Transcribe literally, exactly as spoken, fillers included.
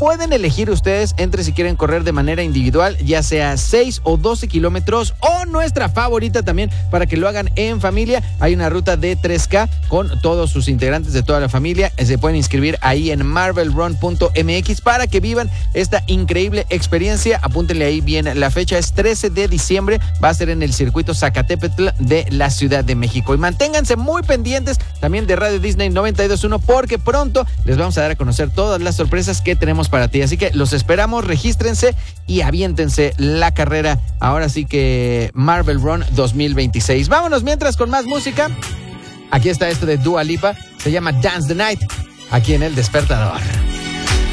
pueden elegir ustedes entre si quieren correr de manera individual, ya sea seis o doce kilómetros, o nuestra favorita también para que lo hagan en familia. Hay una ruta de tres K con todos sus integrantes de toda la familia. Se pueden inscribir ahí en marvel run punto m x para que vivan esta increíble experiencia. Apúntenle ahí bien la fecha, es trece de diciembre, va a ser en el circuito Zacatepetl de la Ciudad de México. Y manténganse muy pendientes también de Radio Disney noventa y dos punto uno porque pronto les vamos a dar a conocer todas las sorpresas que tenemos para ti. Así que los esperamos, regístrense y aviéntense la carrera. Ahora sí que Marvel Run dos mil veintiséis. Vámonos mientras con más música. Aquí está esto de Dua Lipa, se llama Dance the Night, aquí en El Despertador.